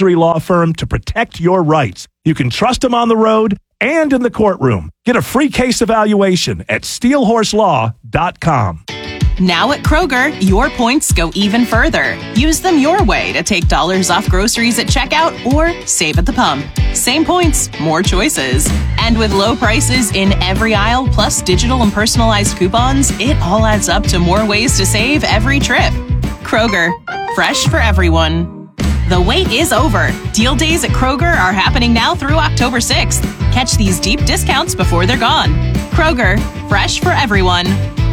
advisory law firm to protect your rights. You can trust them on the road and in the courtroom. Get a free case evaluation at steelhorselaw.com. Now at Kroger, your points go even further. Use them your way to take dollars off groceries at checkout or save at the pump. Same points, more choices. And with low prices in every aisle, plus digital and personalized coupons, it all adds up to more ways to save every trip. Kroger, fresh for everyone. The wait is over. Deal days at Kroger are happening now through October 6th. Catch these deep discounts before they're gone. Kroger, fresh for everyone.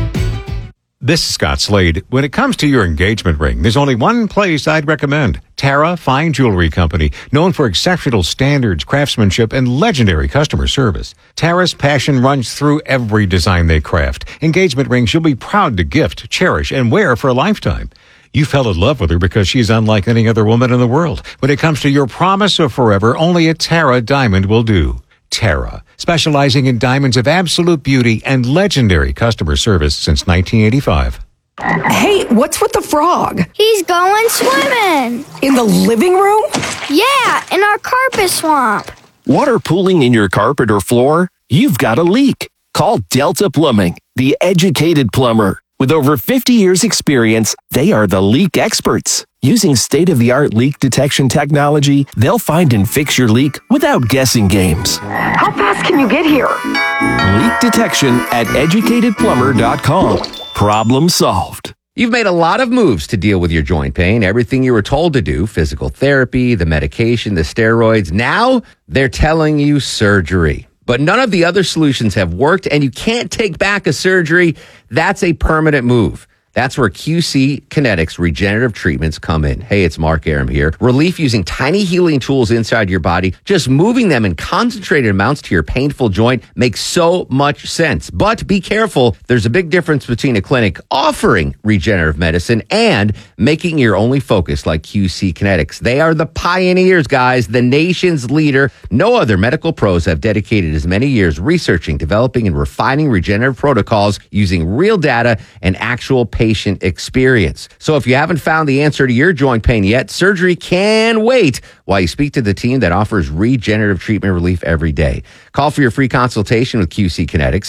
This is Scott Slade. When it comes to your engagement ring, there's only one place I'd recommend. Tara Fine Jewelry Company, known for exceptional standards, craftsmanship, and legendary customer service. Tara's passion runs through every design they craft. Engagement rings you'll be proud to gift, cherish, and wear for a lifetime. You fell in love with her because she's unlike any other woman in the world. When it comes to your promise of forever, only a Tara diamond will do. Tara, specializing in diamonds of absolute beauty and legendary customer service since 1985. Hey, what's with the frog? He's going swimming. In the living room? Yeah, in our carpet swamp. Water pooling in your carpet or floor? You've got a leak. Call Delta Plumbing, the educated plumber. With over 50 years experience, they are the leak experts. Using state-of-the-art leak detection technology, they'll find and fix your leak without guessing games. How fast can you get here? Leak detection at educatedplumber.com. Problem solved. You've made a lot of moves to deal with your joint pain. Everything you were told to do, physical therapy, the medication, the steroids. Now they're telling you surgery. But none of the other solutions have worked, and you can't take back a surgery. That's a permanent move. That's where QC Kinetics regenerative treatments come in. Hey, it's Mark Aram here. Relief using tiny healing tools inside your body, just moving them in concentrated amounts to your painful joint makes so much sense. But be careful. There's a big difference between a clinic offering regenerative medicine and making your only focus like QC Kinetics. They are the pioneers, guys, the nation's leader. No other medical pros have dedicated as many years researching, developing, and refining regenerative protocols using real data and actual patient experience. So if you haven't found the answer to your joint pain yet, surgery can wait while you speak to the team that offers regenerative treatment relief every day. Call for your free consultation with QC Kinetics,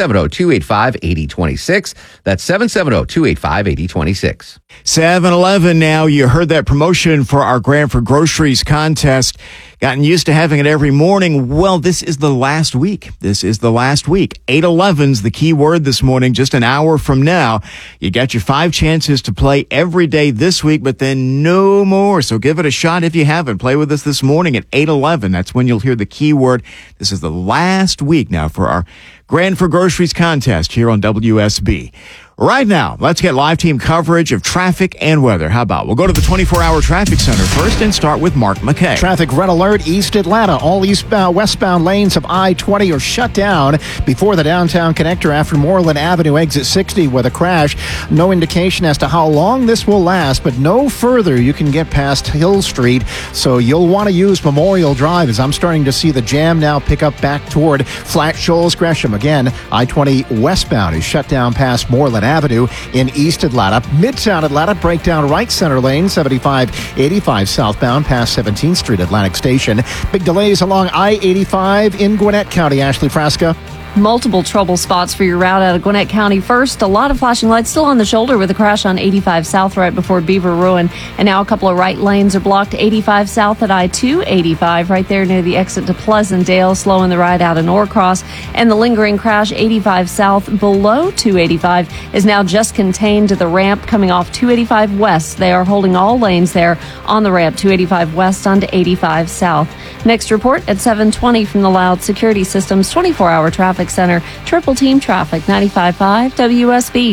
770-285-8026. That's 770-285-8026. 7-Eleven now. You heard that promotion for our Grant for Groceries contest. Gotten used to having it every morning. Well, this is the last week. 8-11's the key word this morning. Just an hour from now, you got your 5 chances to play every day this week, but then no more. So give it a shot if you haven't. Play with us this morning at 8-11. That's when you'll hear the key word. This is the last week now for our Grant for Groceries contest here on WSB. Right now, let's get live team coverage of traffic and weather. How about we'll go to the 24-hour traffic center first and start with Mark McKay. Traffic red alert East Atlanta. All westbound lanes of I-20 are shut down before the downtown connector after Moreland Avenue exit 60 with a crash. No indication as to how long this will last, but no further you can get past Hill Street. So you'll want to use Memorial Drive as I'm starting to see the jam now pick up back toward Flat Shoals Gresham. Again, I-20 westbound is shut down past Moreland Avenue in East Atlanta. Midtown Atlanta, breakdown right center lane, 75-85 southbound past 17th Street Atlantic Station. Big delays along I-85 in Gwinnett County. Ashley Frasca. Multiple trouble spots for your route out of Gwinnett County. First, a lot of flashing lights still on the shoulder with a crash on 85 South right before Beaver Ruin. And now a couple of right lanes are blocked. 85 South at I-285 right there near the exit to Pleasantdale, slowing the ride out of Norcross. And the lingering crash 85 South below 285 is now just contained to the ramp coming off 285 West. They are holding all lanes there on the ramp 285 West onto 85 South. Next report at 7:20 from the Loud Security Systems 24-hour traffic center. Triple team traffic, 95.5 WSB.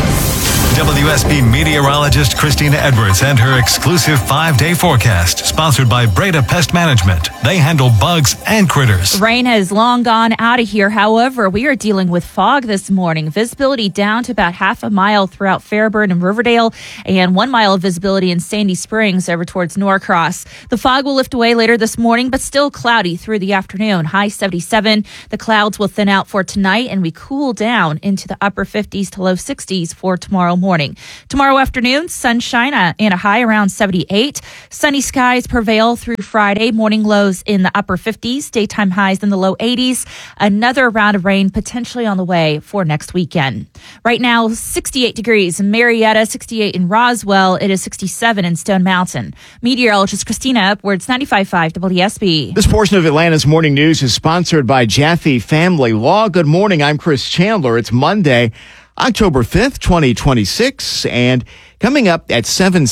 WSB meteorologist Christina Edwards and her exclusive 5-day forecast, sponsored by Breda Pest Management. They handle bugs and critters. Rain has long gone out of here. However, we are dealing with fog this morning. Visibility down to about half a mile throughout Fairburn and Riverdale, and 1 mile of visibility in Sandy Springs over towards Norcross. The fog will lift away later this morning, but still cloudy through the afternoon. High 77. The clouds will thin out for tonight, and we cool down into the upper 50s to low 60s for tomorrow morning. morning. Tomorrow afternoon, sunshine and a high around 78. Sunny skies prevail through Friday. Morning lows in the upper 50s, daytime highs in the low 80s. Another round of rain potentially on the way for next weekend. Right now, 68 degrees in Marietta, 68 in Roswell. It is 67 in Stone Mountain. Meteorologist Christina Edwards, 95.5 WSB. This portion of Atlanta's morning news is sponsored by Jaffe Family Law. Good morning. I'm Chris Chandler. It's Monday, October 5th, 2026. And coming up at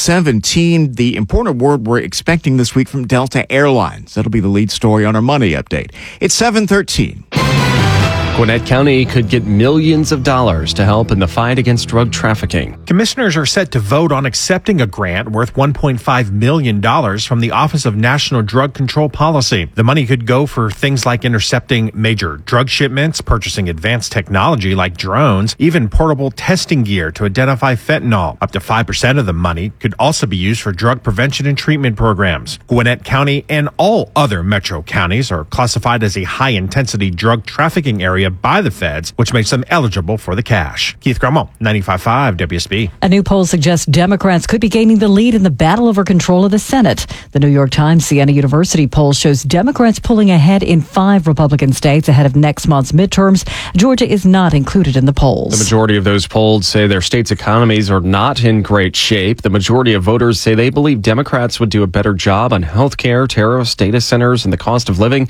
7:17, the important word we're expecting this week from Delta Airlines. That'll be the lead story on our money update. It's 7:13. Gwinnett County could get millions of dollars to help in the fight against drug trafficking. Commissioners are set to vote on accepting a grant worth $1.5 million from the Office of National Drug Control Policy. The money could go for things like intercepting major drug shipments, purchasing advanced technology like drones, even portable testing gear to identify fentanyl. Up to 5% of the money could also be used for drug prevention and treatment programs. Gwinnett County and all other metro counties are classified as a high-intensity drug trafficking area by the feds, which makes them eligible for the cash. Keith Grummel, 95.5 WSB. A new poll suggests Democrats could be gaining the lead in the battle over control of the Senate. The New York Times Siena University poll shows Democrats pulling ahead in 5 Republican states ahead of next month's midterms. Georgia is not included in the polls. The majority of those polled say their state's economies are not in great shape. The majority of voters say they believe Democrats would do a better job on health care, tariffs, data centers, and the cost of living.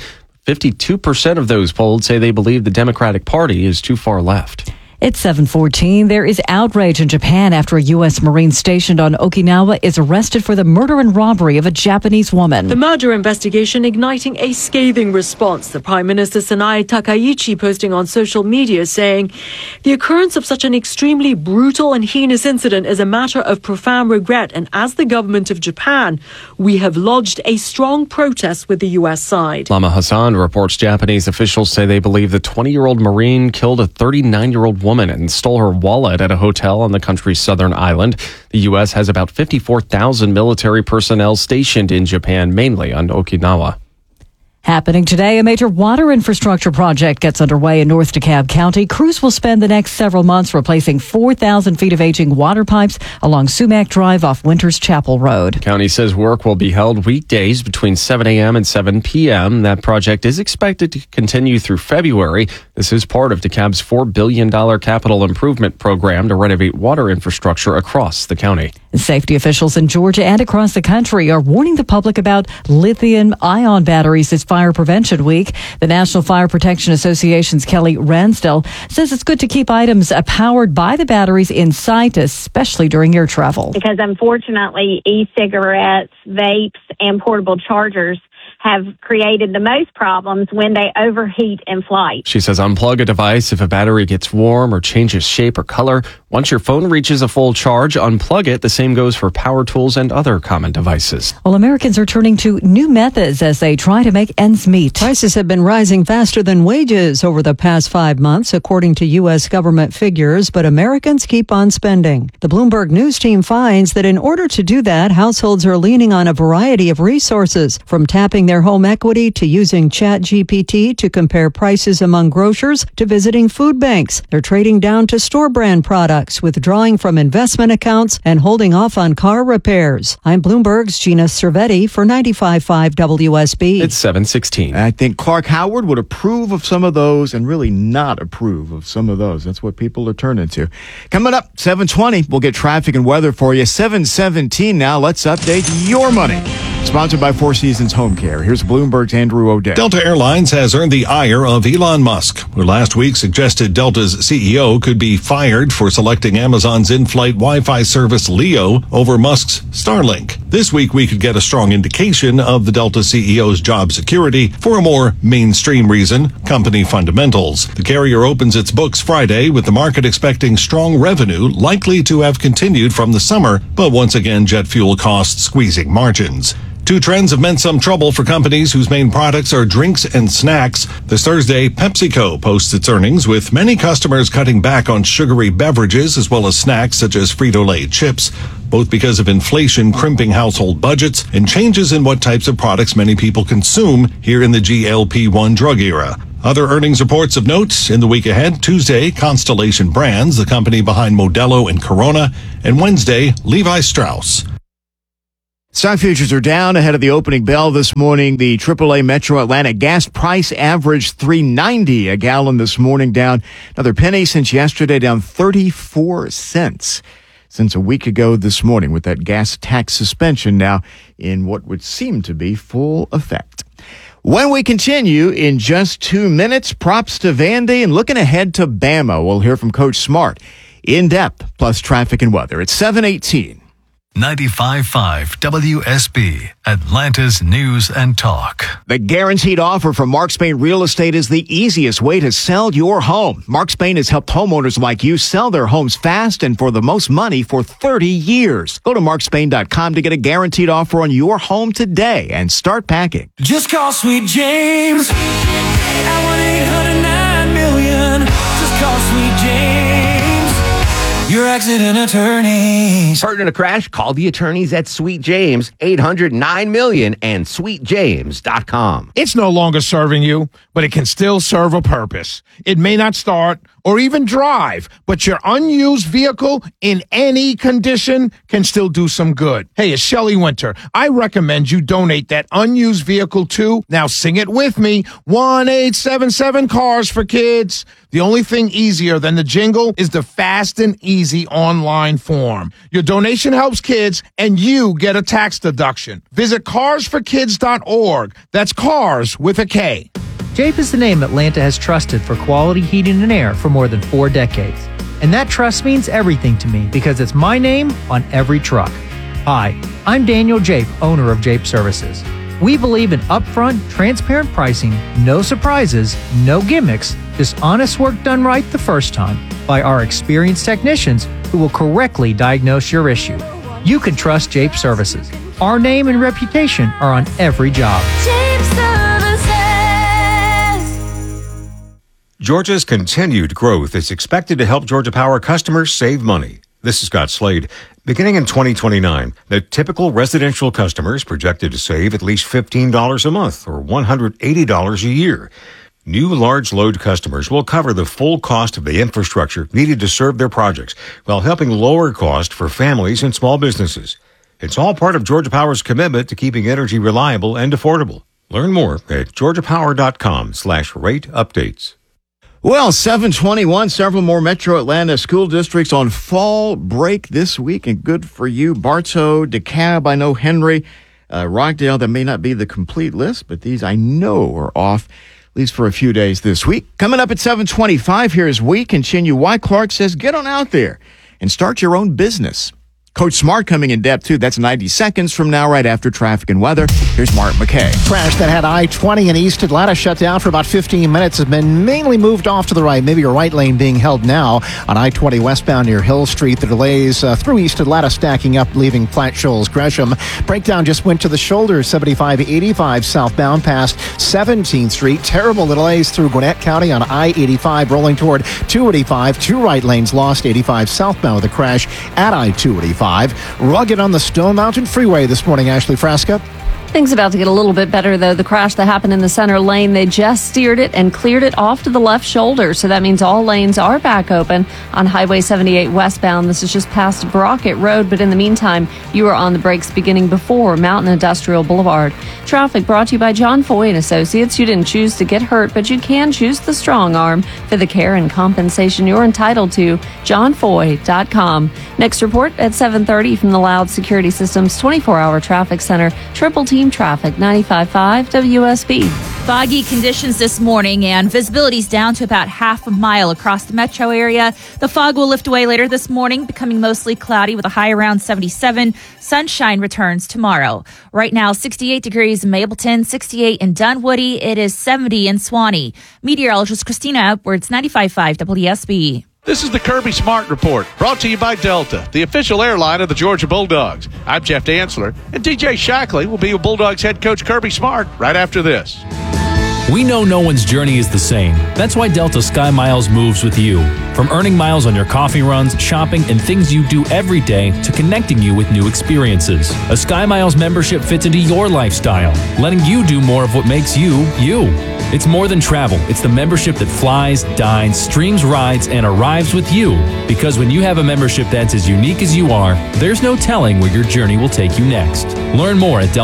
52% of those polled say they believe the Democratic Party is too far left. It's 7:14. There is outrage in Japan after a U.S. Marine stationed on Okinawa is arrested for the murder and robbery of a Japanese woman. The murder investigation igniting a scathing response. The Prime Minister Sanae Takaichi posting on social media saying, "The occurrence of such an extremely brutal and heinous incident is a matter of profound regret, and as the government of Japan, we have lodged a strong protest with the U.S. side." Lama Hassan reports Japanese officials say they believe the 20-year-old Marine killed a 39-year-old woman and stole her wallet at a hotel on the country's southern island. The U.S. has about 54,000 military personnel stationed in Japan, mainly on Okinawa. Happening today, a major water infrastructure project gets underway in North DeKalb County. Crews will spend the next several months replacing 4,000 feet of aging water pipes along Sumac Drive off Winters Chapel Road. The county says work will be held weekdays between 7 a.m. and 7 p.m. That project is expected to continue through February. This is part of DeKalb's $4 billion capital improvement program to renovate water infrastructure across the county. Safety officials in Georgia and across the country are warning the public about lithium-ion batteries this Fire Prevention Week. The National Fire Protection Association's Kelly Ransdell says it's good to keep items powered by the batteries in sight, especially during air travel. Because unfortunately, e-cigarettes, vapes, and portable chargers have created the most problems when they overheat in flight. She says unplug a device if a battery gets warm or changes shape or color. Once your phone reaches a full charge, unplug it. The same goes for power tools and other common devices. Well, Americans are turning to new methods as they try to make ends meet. Prices have been rising faster than wages over the past 5 months, according to U.S. government figures, but Americans keep on spending. The Bloomberg News team finds that in order to do that, households are leaning on a variety of resources, from tapping their home equity to using ChatGPT to compare prices among grocers to visiting food banks. They're trading down to store brand products, withdrawing from investment accounts and holding off on car repairs. I'm Bloomberg's Gina Cervetti for 95.5 WSB. It's 7:16. I think Clark Howard would approve of some of those and really not approve of some of those. That's what people are turning to. Coming up, 7:20, we'll get traffic and weather for you. 7:17 now, let's update your money. Sponsored by Four Seasons Home Care. Here's Bloomberg's Andrew O'Day. Delta Airlines has earned the ire of Elon Musk, who last week suggested Delta's CEO could be fired for selecting Amazon's in-flight Wi-Fi service Leo over Musk's Starlink. This week, we could get a strong indication of the Delta CEO's job security for a more mainstream reason, company fundamentals. The carrier opens its books Friday with the market expecting strong revenue likely to have continued from the summer, but once again, jet fuel costs squeezing margins. Two trends have meant some trouble for companies whose main products are drinks and snacks. This Thursday, PepsiCo posts its earnings, with many customers cutting back on sugary beverages as well as snacks such as Frito-Lay chips, both because of inflation crimping household budgets and changes in what types of products many people consume here in the GLP-1 drug era. Other earnings reports of note in the week ahead. Tuesday, Constellation Brands, the company behind Modelo and Corona. And Wednesday, Levi Strauss. Stock futures are down ahead of the opening bell this morning. The AAA Metro Atlanta gas price averaged $3.90 a gallon this morning, down another penny since yesterday, down 34 cents since a week ago this morning, with that gas tax suspension now in what would seem to be full effect. When we continue in just 2 minutes, props to Vandy, and looking ahead to Bama, we'll hear from Coach Smart in depth, plus traffic and weather. It's 7:18. 95.5 WSB, Atlanta's News and Talk. The guaranteed offer from Mark Spain Real Estate is the easiest way to sell your home. Mark Spain has helped homeowners like you sell their homes fast and for the most money for 30 years. Go to markspain.com to get a guaranteed offer on your home today and start packing. Just call Sweet James at 1-800-9-million. Just call Sweet James, your accident attorneys. Hurt in a crash? Call the attorneys at Sweet James, 800-9-million, and sweetjames.com. It's no longer serving you, but it can still serve a purpose. It may not start or even drive, but your unused vehicle in any condition can still do some good. Hey, it's Shelley Winter. I recommend you donate that unused vehicle to, now sing it with me, 1-877 Cars for Kids. The only thing easier than the jingle is the fast and easy online form. Your donation helps kids, and you get a tax deduction. Visit carsforkids.org. That's cars with a K. Jape is the name Atlanta has trusted for quality heating and air for more than 4 decades. And that trust means everything to me because it's my name on every truck. Hi, I'm Daniel Jape, owner of Jape Services. We believe in upfront, transparent pricing, no surprises, no gimmicks, just honest work done right the first time by our experienced technicians who will correctly diagnose your issue. You can trust Jape Services. Our name and reputation are on every job. Jape Services. Georgia's continued growth is expected to help Georgia Power customers save money. This is Scott Slade. Beginning in 2029, the typical residential customer is projected to save at least $15 a month or $180 a year. New large load customers will cover the full cost of the infrastructure needed to serve their projects while helping lower cost for families and small businesses. It's all part of Georgia Power's commitment to keeping energy reliable and affordable. Learn more at georgiapower.com/rate updates. Well, 7:21, several more Metro Atlanta school districts on fall break this week, and good for you. Bartow, DeKalb, I know Henry, Rockdale, that may not be the complete list, but these I know are off, at least for a few days this week. Coming up at 7:25 here as we continue, why Clark says get on out there and start your own business. Coach Smart coming in depth, too. That's 90 seconds from now, right after traffic and weather. Here's Mark McKay. Crash that had I-20 in East Atlanta shut down for about 15 minutes has been mainly moved off to the right. Maybe your right lane being held now on I-20 westbound near Hill Street. The delays through East Atlanta stacking up, leaving Platte Shoals, Gresham. Breakdown just went to the shoulder, 75-85 southbound past 17th Street. Terrible delays through Gwinnett County on I-85 rolling toward 285. 2 right lanes lost, 85 southbound with a crash at I-285. Rugged on the Stone Mountain Freeway this morning, Ashley Frasca. Things about to get a little bit better, though. The crash that happened in the center lane, they just steered it and cleared it off to the left shoulder. So that means all lanes are back open on Highway 78 westbound. This is just past Brockett Road. But in the meantime, you are on the brakes beginning before Mountain Industrial Boulevard. Traffic brought to you by John Foy and Associates. You didn't choose to get hurt, but you can choose the strong arm for the care and compensation you're entitled to. JohnFoy.com. Next report at 7:30 from the Loud Security Systems 24-hour traffic center. Triple Team Traffic, 95.5 WSB. Foggy conditions this morning and visibility's down to about half a mile across the metro area. The fog will lift away later this morning, becoming mostly cloudy with a high around 77. Sunshine returns tomorrow. Right now, 68 degrees in Mapleton, 68 in Dunwoody. It is 70 in Swanee. Meteorologist Christina Edwards, 95.5 WSB. This is the Kirby Smart Report, brought to you by Delta, the official airline of the Georgia Bulldogs. I'm Jeff Dantzler, and DJ Shackley will be with Bulldogs head coach Kirby Smart right after this. We know no one's journey is the same. That's why Delta Sky Miles moves with you. From earning miles on your coffee runs, shopping, and things you do every day to connecting you with new experiences. A Sky Miles membership fits into your lifestyle, letting you do more of what makes you, you. It's more than travel. It's the membership that flies, dines, streams rides, and arrives with you. Because when you have a membership that's as unique as you are, there's no telling where your journey will take you next. Learn more at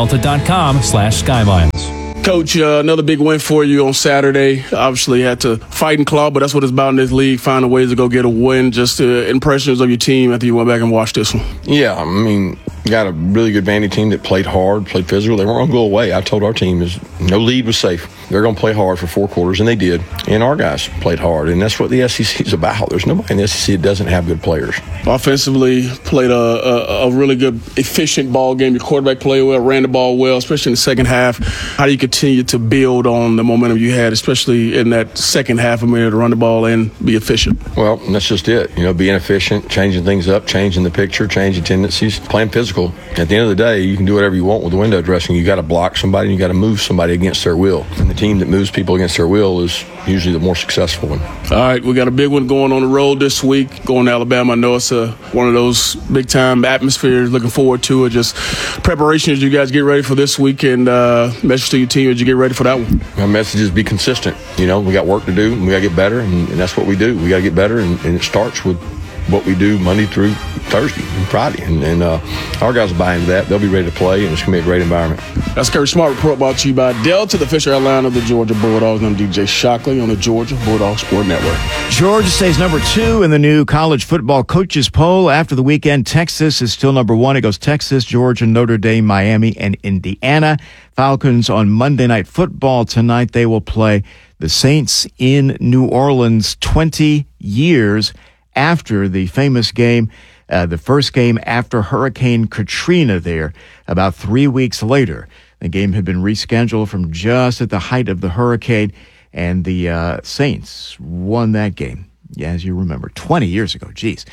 delta.com/SkyMiles. Coach, another big win for you on Saturday. Obviously had to fight and claw, but that's what it's about in this league, finding ways to go get a win. Just impressions of your team after you went back and watched this one. Yeah, I mean, got a really good Vandy team that played hard, played physical. They weren't going to go away. I told our team no lead was safe. They're going to play hard for 4 quarters, and they did. And our guys played hard, and that's what the SEC is about. There's nobody in the SEC that doesn't have good players. Offensively, played a really good, efficient ball game. Your quarterback played well, ran the ball well, especially in the second half. How do you continue to build on the momentum you had, especially in that second half, to run the ball and be efficient? Well, that's just it. Being efficient, changing things up, changing the picture, changing tendencies, playing physical. At the end of the day, you can do whatever you want with the window dressing. You got to block somebody, and you got to move somebody against their will. And the team that moves people against their will is usually the more successful one. All right, we got a big one going on the road this week, going to Alabama. I know it's one of those big-time atmospheres. Looking forward to it. Just preparation as you guys get ready for this week, and message to your team as you get ready for that one. My message is be consistent. We got work to do, and we got to get better, and that's what we do. We got to get better, and it starts with what we do Monday through Thursday and Friday. And our guys will buy into that. They'll be ready to play, and it's going to be a great environment. That's Kirby Smart Report brought to you by Delta, the official airline of the Georgia Bulldogs. I'm DJ Shockley on the Georgia Bulldog Sport Network. Georgia stays number 2 in the new college football coaches poll. After the weekend, Texas is still number 1. It goes Texas, Georgia, Notre Dame, Miami, and Indiana. Falcons on Monday Night Football tonight. They will play the Saints in New Orleans 20 years after the famous game, the first game after Hurricane Katrina there, about 3 weeks later. The game had been rescheduled from just at the height of the hurricane, and the Saints won that game. Yeah, as you remember, 20 years ago. Geez.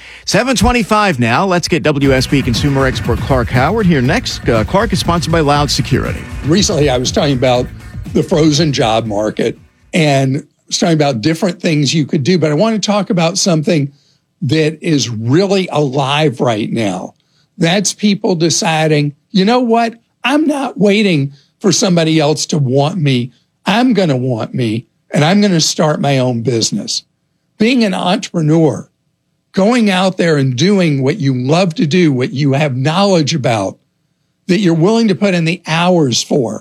7:25 now. Let's get WSB consumer expert Clark Howard here next. Clark is sponsored by Loud Security. Recently, I was talking about the frozen job market and was talking about different things you could do, but I want to talk about something that is really alive right now. That's people deciding, you know what? I'm not waiting for somebody else to want me. I'm going to want me, and I'm going to start my own business. Being an entrepreneur, going out there and doing what you love to do, what you have knowledge about, that you're willing to put in the hours for.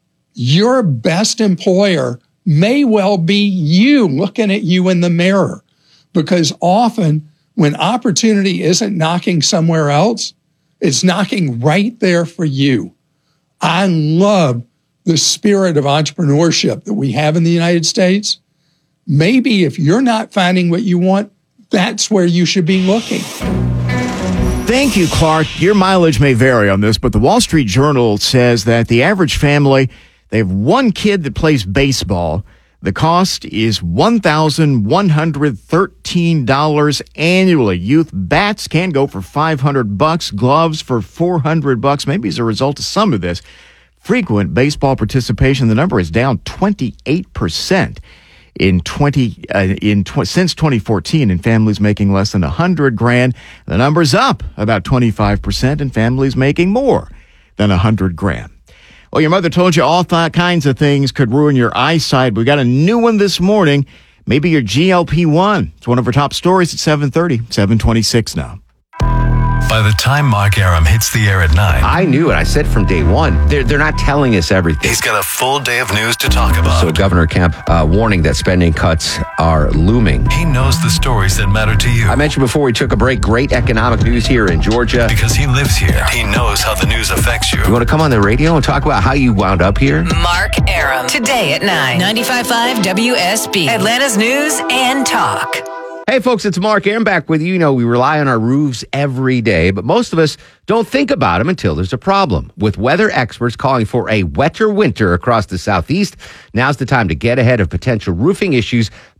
Your best employer may well be you looking at you in the mirror. Because often when opportunity isn't knocking somewhere else, it's knocking right there for you. I love the spirit of entrepreneurship that we have in the United States. Maybe if you're not finding what you want, that's where you should be looking. Thank you, Clark. Your mileage may vary on this, but the Wall Street Journal says that the average family, they have one kid that plays baseball. The cost is $1,113 annually. Youth bats can go for $500, gloves for $400. Maybe as a result of some of this frequent baseball participation, the number is down 28% since 2014 in families making less than $100,000. The number's up about 25% in families making more than $100,000. Well, your mother told you all kinds of things could ruin your eyesight. We got a new one this morning. Maybe your GLP-1. It's one of our top stories at 7:30, 7:26 now. By the time Mark Aram hits the air at 9, I knew it. I said from day one, they're not telling us everything. he's got a full day of news to talk about. So Governor Kemp warning that spending cuts are looming. He knows the stories that matter to you. I mentioned before we took a break, great economic news here in Georgia. Because he lives here. He knows how the news affects you. You want to come on the radio and talk about how you wound up here? Mark Aram. Today at 9. 95.5 WSB. Atlanta's News and Talk. Hey, folks, it's Mark Aram back with you. You know, we rely on our roofs every day, but most of us don't think about them until there's a problem. With weather experts calling for a wetter winter across the Southeast, now's the time to get ahead of potential roofing issues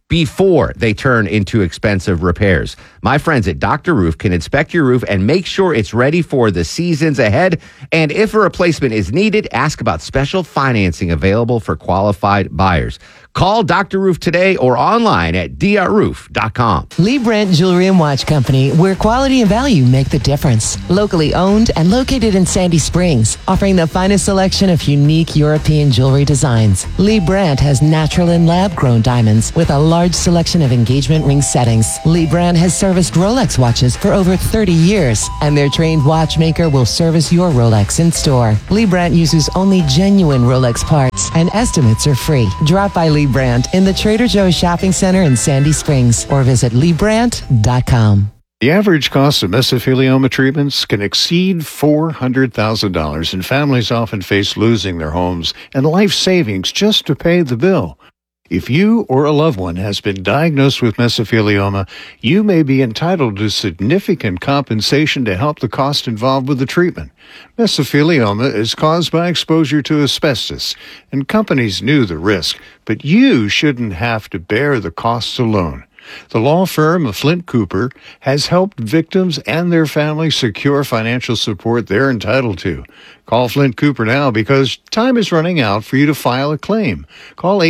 before they turn into expensive repairs. My friends at Dr. Roof can inspect your roof and make sure it's ready for the seasons ahead. And if a replacement is needed, ask about special financing available for qualified buyers. Call Dr. Roof today or online at drroof.com. Lee Brandt Jewelry and Watch Company, where quality and value make the difference. Locally owned and located in Sandy Springs, offering the finest selection of unique European jewelry designs. Lee Brandt has natural and lab-grown diamonds with a large selection of engagement ring settings. Lee Brandt has serviced Rolex watches for over 30 years, and their trained watchmaker will service your Rolex in store. Lee Brandt uses only genuine Rolex parts, and estimates are free. Drop by Lee Brandt in the Trader Joe's Shopping Center in Sandy Springs or visit LeeBrandt.com. The average cost of mesothelioma treatments can exceed $400,000, and families often face losing their homes and life savings just to pay the bill. If you or a loved one has been diagnosed with mesothelioma, you may be entitled to significant compensation to help the cost involved with the treatment. Mesothelioma is caused by exposure to asbestos, and companies knew the risk, but you shouldn't have to bear the costs alone. The law firm of Flint Cooper has helped victims and their families secure financial support they're entitled to. Call Flint Cooper now because time is running out for you to file a claim. Call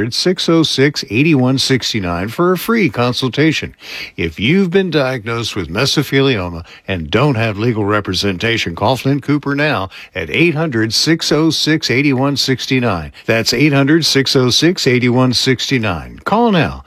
800-606-8169 for a free consultation. If you've been diagnosed with mesothelioma and don't have legal representation, call Flint Cooper now at 800-606-8169. That's 800-606-8169. Call now,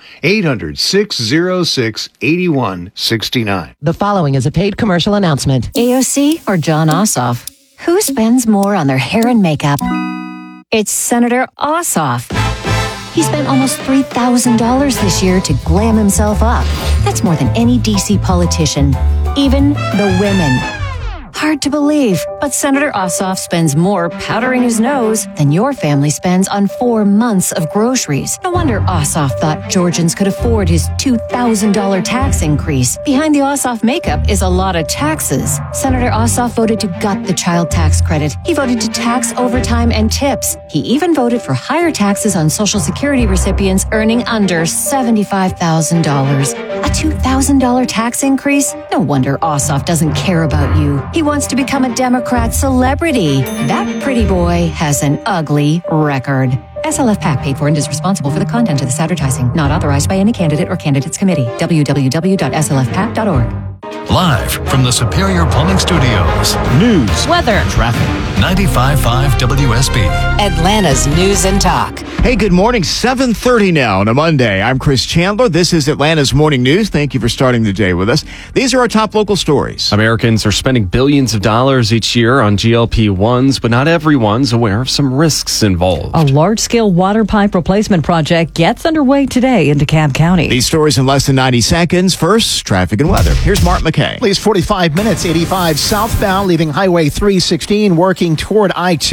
800-606-8169. The following is a paid commercial announcement. AOC or John Ossoff? Who spends more on their hair and makeup? It's Senator Ossoff. He spent almost $3,000 this year to glam himself up. That's more than any DC politician, even the women. Hard to believe, but Senator Ossoff spends more powdering his nose than your family spends on 4 months of groceries. No wonder Ossoff thought Georgians could afford his $2,000 tax increase. Behind the Ossoff makeup is a lot of taxes. Senator Ossoff voted to gut the child tax credit. He voted to tax overtime and tips. He even voted for higher taxes on Social Security recipients earning under $75,000. A $2,000 tax increase? No wonder Ossoff doesn't care about you. He wants to become a Democrat celebrity. That pretty boy has an ugly record. SLF PAC paid for and is responsible for the content of this advertising. Not authorized by any candidate or candidates committee. www.slfpac.org. Live from the Superior Plumbing Studios. News, weather, traffic. 95.5 WSB. Atlanta's News and Talk. Hey, good morning. 7:30 now on a Monday. I'm Chris Chandler. This is Atlanta's Morning News. Thank you for starting the day with us. These are our top local stories. Americans are spending billions of dollars each year on GLP-1s, but not everyone's aware of some risks involved. A large-scale water pipe replacement project gets underway today in DeKalb County. These stories in less than 90 seconds. First, traffic and weather. Here's Mark McKay. At least 45 minutes, 85 southbound, leaving Highway 316, working toward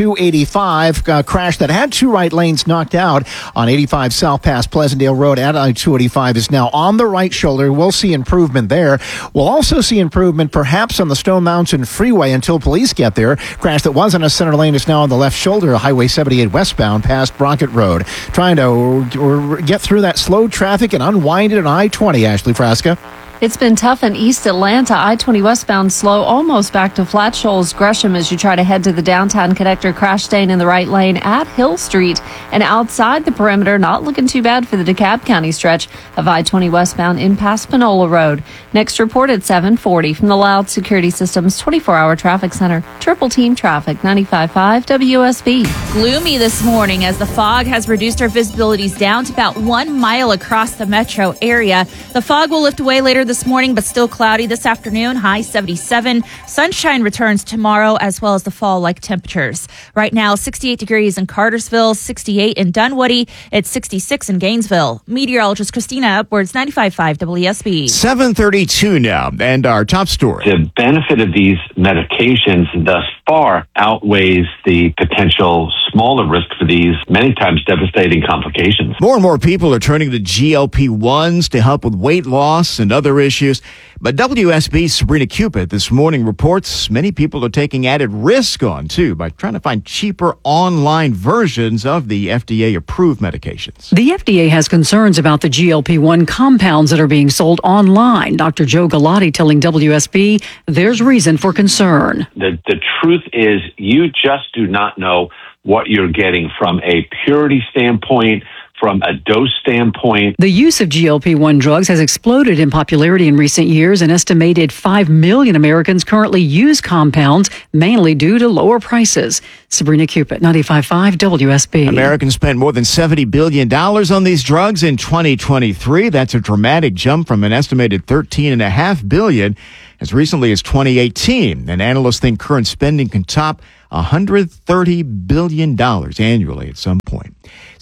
I-285. A crash that had two right lanes knocked out on 85 south past Pleasantdale Road at I-285 is now on the right shoulder. We'll see improvement there. We'll also see improvement perhaps on the Stone Mountain Freeway until police get there. Crash that was on a center lane is now on the left shoulder of Highway 78 westbound past Brockett Road. Trying to get through that slow traffic and unwind it on I-20, Ashley Frasca. It's been tough in East Atlanta. I-20 westbound slow, almost back to Flat Shoals Gresham as you try to head to the downtown connector. Crash staying in the right lane at Hill Street. And outside the perimeter, not looking too bad for the DeKalb County stretch of I-20 westbound in past Panola Road. Next report at 7:40 from the Loud Security Systems 24-hour traffic center. Triple Team Traffic, 95.5 WSB. Gloomy this morning as the fog has reduced our visibilities down to about 1 mile across the metro area. The fog will lift away later this morning, but still cloudy this afternoon, high 77. Sunshine returns tomorrow, as well as the fall-like temperatures. Right now, 68 degrees in Cartersville, 68 in Dunwoody. It's 66 in Gainesville. Meteorologist Christina Upwards, 95.5 WSB. 7:32 now, and our top story. The benefit of these medications thus far outweighs the potential smaller risk for these many times devastating complications. More and more people are turning to GLP-1s to help with weight loss and other other issues. But WSB's Sabrina Cupid this morning reports many people are taking added risk on, too, by trying to find cheaper online versions of the FDA-approved medications. The FDA has concerns about the GLP-1 compounds that are being sold online. Dr. Joe Galati telling WSB there's reason for concern. The truth is you just do not know what you're getting from a purity standpoint, from a dose standpoint. The use of GLP-1 drugs has exploded in popularity in recent years. An estimated 5 million Americans currently use compounds, mainly due to lower prices. Sabrina Cupid, 95.5 WSB. Americans spent more than $70 billion on these drugs in 2023. That's a dramatic jump from an estimated $13.5 billion as recently as 2018. And analysts think current spending can top $130 billion annually at some point.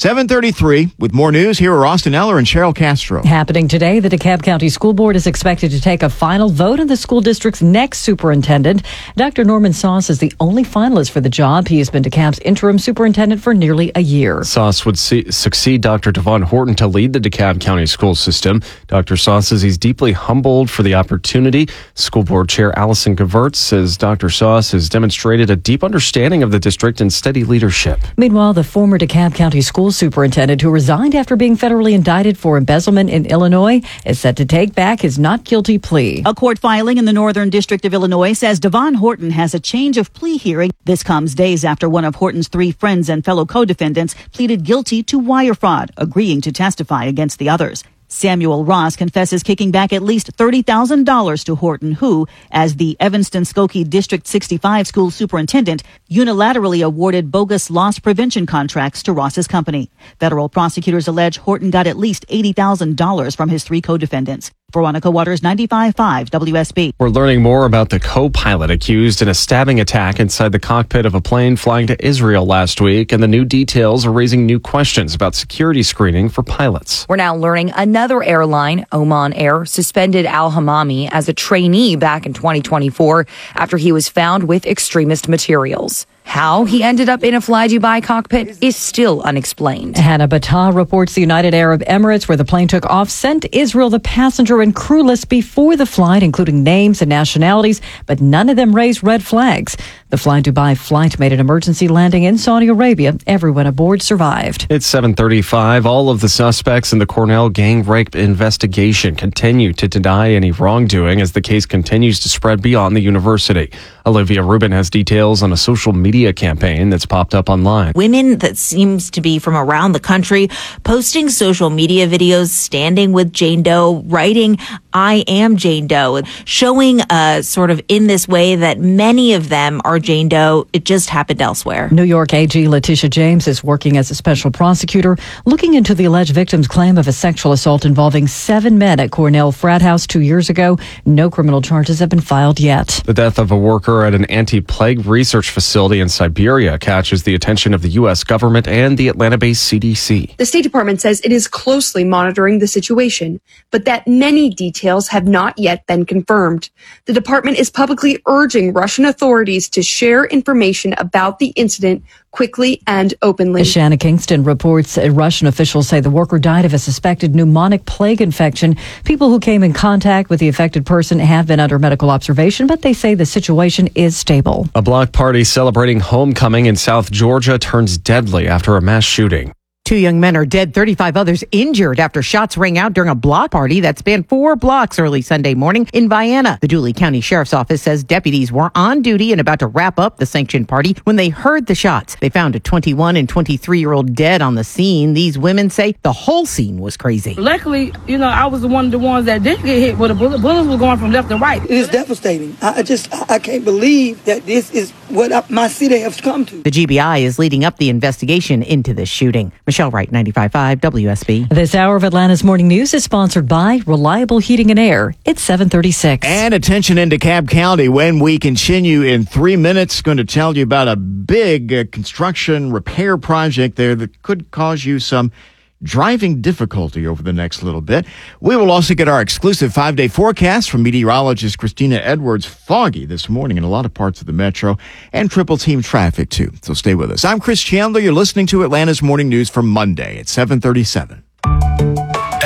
7:33 with more news. Here are Austin Eller and Cheryl Castro. Happening today, the DeKalb County School Board is expected to take a final vote on the school district's next superintendent. Dr. Norman Sauce is the only finalist for the job. He has been DeKalb's interim superintendent for nearly a year. Sauce would succeed Dr. Devon Horton to lead the DeKalb County school system. Dr. Sauce says he's deeply humbled for the opportunity. School Board Chair Allison Gevertz says Dr. Sauce has demonstrated a deep understanding of the district and steady leadership. Meanwhile, the former DeKalb County school superintendent who resigned after being federally indicted for embezzlement in Illinois is set to take back his not guilty plea. A court filing in the Northern District of Illinois says Devon Horton has a change of plea hearing. This comes days after one of Horton's 3 friends and fellow co-defendants pleaded guilty to wire fraud, agreeing to testify against the others. Samuel Ross confesses kicking back at least $30,000 to Horton, who, as the Evanston-Skokie District 65 school superintendent, unilaterally awarded bogus loss prevention contracts to Ross's company. Federal prosecutors allege Horton got at least $80,000 from his 3 co-defendants. Veronica Waters, 95.5 WSB. We're learning more about the co-pilot accused in a stabbing attack inside the cockpit of a plane flying to Israel last week, and the new details are raising new questions about security screening for pilots. We're now learning another airline, Oman Air, suspended Al-Hamami as a trainee back in 2024 after he was found with extremist materials. How he ended up in a Fly Dubai cockpit is still unexplained. Hannah Battah reports the United Arab Emirates, where the plane took off, sent Israel the passenger and crew list before the flight, including names and nationalities, but none of them raised red flags. The Fly Dubai flight made an emergency landing in Saudi Arabia. Everyone aboard survived. It's 7:35. All of the suspects in the Cornell gang rape investigation continue to deny any wrongdoing as the case continues to spread beyond the university. Olivia Rubin has details on a social media campaign that's popped up online. Women that seems to be from around the country posting social media videos, standing with Jane Doe, writing, "I am Jane Doe," showing sort of in this way that many of them are Jane Doe. It just happened elsewhere. New York AG Letitia James is working as a special prosecutor, looking into the alleged victim's claim of a sexual assault involving 7 men at Cornell frat house 2 years ago. No criminal charges have been filed yet. The death of a worker at an anti-plague research facility in Siberia catches the attention of the U.S. government and the Atlanta-based CDC. The State Department says it is closely monitoring the situation, but that many details have not yet been confirmed. The department is publicly urging Russian authorities to share information about the incident quickly and openly. Shanna Kingston reports Russian officials say the worker died of a suspected pneumonic plague infection. People who came in contact with the affected person have been under medical observation, but they say the situation is stable. A block party celebrating homecoming in South Georgia turns deadly after a mass shooting. 2 young men are dead, 35 others injured after shots rang out during a block party that spanned 4 blocks early Sunday morning in Vienna. The Dooley County Sheriff's Office says deputies were on duty and about to wrap up the sanctioned party when they heard the shots. They found a 21 and 23-year-old dead on the scene. These women say the whole scene was crazy. Luckily, I was one of the ones that didn't get hit with a bullet. Bullets were going from left to right. It is devastating. I can't believe that this is what my city has come to. The GBI is leading up the investigation into this shooting. Michelle Wright, 95.5 WSB. This hour of Atlanta's Morning News is sponsored by Reliable Heating and Air. It's 7:36. And attention in DeKalb County when we continue in 3 minutes. Going to tell you about a big construction repair project there that could cause you some driving difficulty over the next little bit. We will also get our exclusive 5-day forecast from meteorologist Christina Edwards. Foggy this morning in a lot of parts of the metro, and triple team traffic too. So stay with us. I'm Chris Chandler. You're listening to Atlanta's Morning News for Monday at 7:37.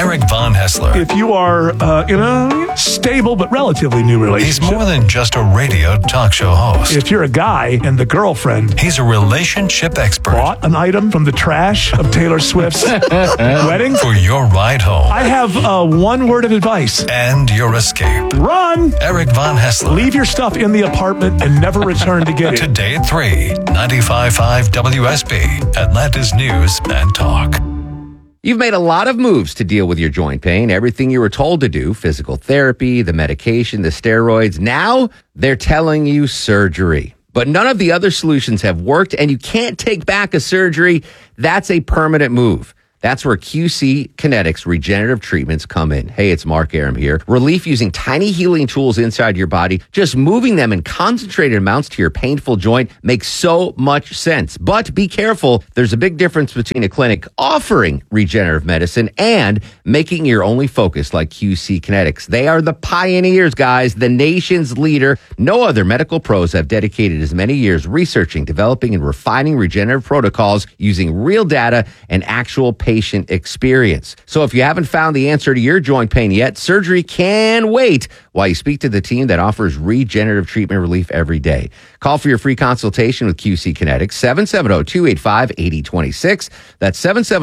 Eric Von Hessler. If you are in a stable but relatively new relationship. He's more than just a radio talk show host. If you're a guy and the girlfriend. He's a relationship expert. Bought an item from the trash of Taylor Swift's wedding. For your ride home. I have one word of advice. And your escape. Run! Eric Von Hessler. Leave your stuff in the apartment and never return to get it. Today at 3, 95.5 WSB, Atlanta's News and Talk. You've made a lot of moves to deal with your joint pain. Everything you were told to do, physical therapy, the medication, the steroids. Now they're telling you surgery. But none of the other solutions have worked, and you can't take back a surgery. That's a permanent move. That's where QC Kinetics regenerative treatments come in. Hey, it's Mark Aram here. Relief using tiny healing tools inside your body, just moving them in concentrated amounts to your painful joint makes so much sense. But be careful. There's a big difference between a clinic offering regenerative medicine and making your only focus like QC Kinetics. They are the pioneers, guys, the nation's leader. No other medical pros have dedicated as many years researching, developing, and refining regenerative protocols using real data and actual patient experience. So if you haven't found the answer to your joint pain yet, surgery can wait while you speak to the team that offers regenerative treatment relief every day. Call for your free consultation with QC Kinetics, 770-285-8026. That's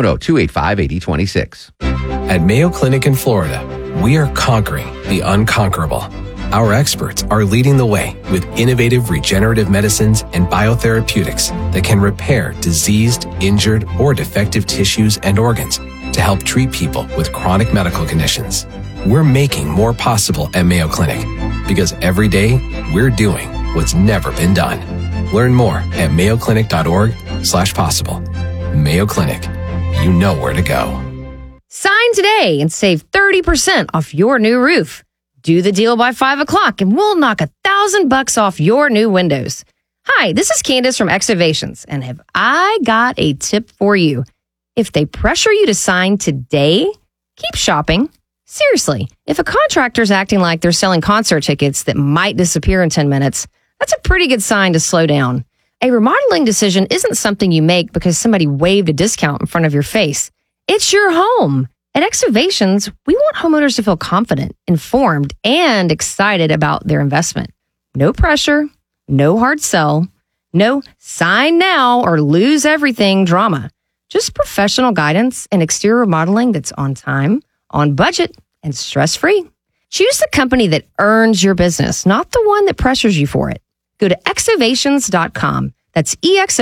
770-285-8026. At Mayo Clinic in Florida, we are conquering the unconquerable. Our experts are leading the way with innovative regenerative medicines and biotherapeutics that can repair diseased, injured, or defective tissues and organs to help treat people with chronic medical conditions. We're making more possible at Mayo Clinic because every day we're doing what's never been done. Learn more at mayoclinic.org/possible. Mayo Clinic, you know where to go. Sign today and save 30% off your new roof. Do the deal by 5 o'clock and we'll knock $1,000 off your new windows. Hi, this is Candace from Excavations, and have I got a tip for you. If they pressure you to sign today, keep shopping. Seriously, if a contractor's acting like they're selling concert tickets that might disappear in 10 minutes, that's a pretty good sign to slow down. A remodeling decision isn't something you make because somebody waved a discount in front of your face. It's your home. At Excavations, we want homeowners to feel confident, informed, and excited about their investment. No pressure, no hard sell, no sign now or lose everything drama. Just professional guidance and exterior remodeling that's on time, on budget, and stress-free. Choose the company that earns your business, not the one that pressures you for it. Go to excavations.com. That's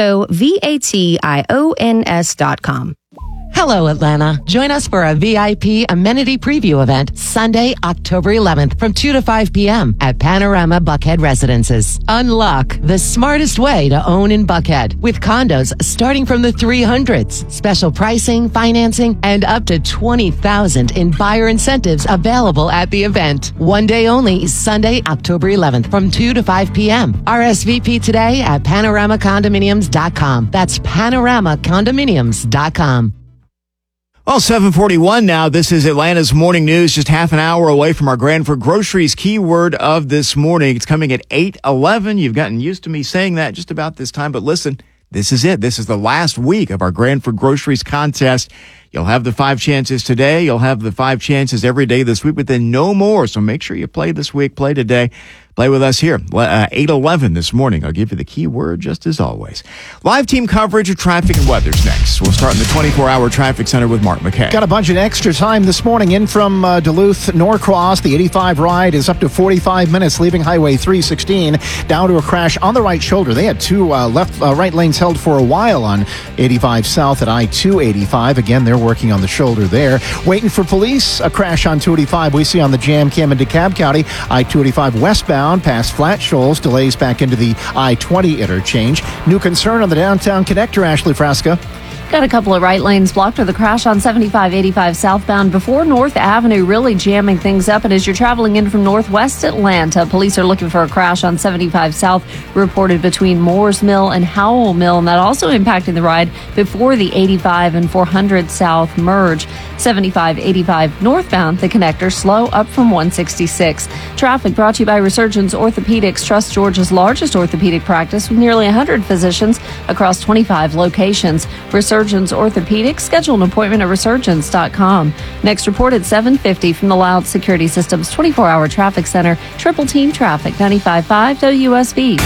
EXOVATIONS.com. Hello, Atlanta. Join us for a VIP amenity preview event Sunday, October 11th from 2 to 5 p.m. at Panorama Buckhead Residences. Unlock the smartest way to own in Buckhead with condos starting from the 300s. Special pricing, financing, and up to $20,000 in buyer incentives available at the event. One day only, Sunday, October 11th from 2 to 5 p.m. RSVP today at panoramacondominiums.com. That's panoramacondominiums.com. Well, 7:41 now. This is Atlanta's Morning News, just half an hour away from our Granford Groceries keyword of this morning. It's coming at 8:11. You've gotten used to me saying that just about this time, but listen, this is it. This is the last week of our Granford Groceries contest. You'll have the 5 chances today. You'll have the 5 chances every day this week, but then no more. So make sure you play this week, play today. Play with us here, 8:11 this morning. I'll give you the keyword just as always. Live team coverage of traffic and weather's next. We'll start in the 24-hour traffic center with Mark McKay. Got a bunch of extra time this morning in from Duluth, Norcross. The 85 ride is up to 45 minutes, leaving Highway 316 down to a crash on the right shoulder. They had 2 right lanes held for a while on 85 South at I-285. Again, they're working on the shoulder there. Waiting for police. A crash on 285 we see on the jam cam in DeKalb County. I-285 westbound past Flat Shoals, delays back into the I-20 interchange. New concern on the downtown connector, Ashley Frasca. Got a couple of right lanes blocked with a crash on 7585 southbound before North Avenue, really jamming things up. And as you're traveling in from northwest Atlanta, police are looking for a crash on 75 South reported between Moores Mill and Howell Mill, and that also impacting the ride before the 85 and 400 South merge. 7585 northbound, the connector slow up from 166. Traffic brought to you by Resurgence Orthopedics. Trust Georgia's largest orthopedic practice with nearly 100 physicians across 25 locations. Resurgence Resurgence Orthopedics. Schedule an appointment at resurgence.com. Next report at 7:50 from the Loud Security Systems 24-hour traffic center. Triple Team Traffic, 95.5 WSB.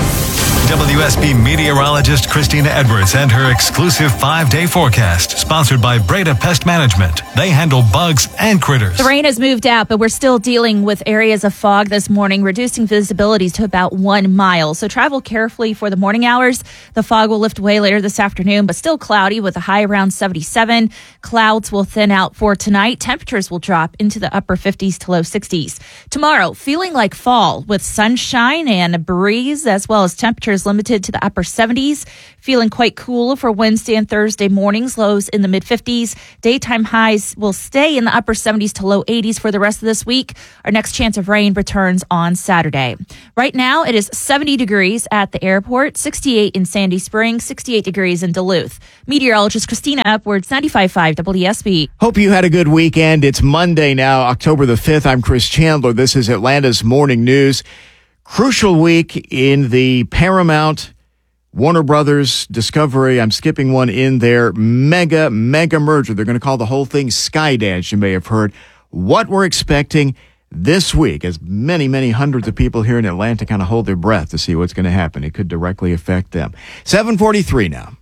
WSB meteorologist Christina Edwards and her exclusive 5-day forecast, sponsored by Breda Pest Management. They handle bugs and critters. The rain has moved out, but we're still dealing with areas of fog this morning, reducing visibilities to about 1 mile. So travel carefully for the morning hours. The fog will lift away later this afternoon, but still cloudy with a high around 77. Clouds will thin out for tonight. Temperatures will drop into the upper 50s to low 60s. Tomorrow, feeling like fall with sunshine and a breeze, as well as temperatures limited to the upper 70s. Feeling quite cool for Wednesday and Thursday mornings, lows in the mid 50s. Daytime highs will stay in the upper 70s to low 80s for the rest of this week. Our next chance of rain returns on Saturday. Right now, it is 70 degrees at the airport, 68 in Sandy Springs, 68 degrees in Duluth. Meteorologist Christina Edwards, 95.5 WSB. Hope you had a good weekend. It's Monday now, October the 5th. I'm Chris Chandler. This is Atlanta's Morning News. Crucial week in the Paramount, Warner Brothers, Discovery, I'm skipping one in there, mega merger. They're going to call the whole thing Skydance, you may have heard. What we're expecting this week, as many hundreds of people here in Atlanta kind of hold their breath to see what's going to happen. It could directly affect them. 7:43 now.